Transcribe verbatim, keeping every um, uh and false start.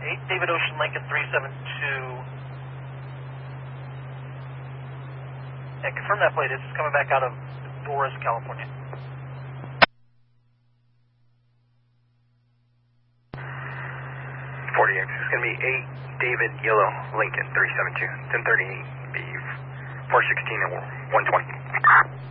eight David Ocean Lincoln three seven two. And confirm that plate. This is coming back out of Dolores, California. forty-X. It's going to be eight David Yellow Lincoln three seven two. ten thirty, be four sixteen and one twenty.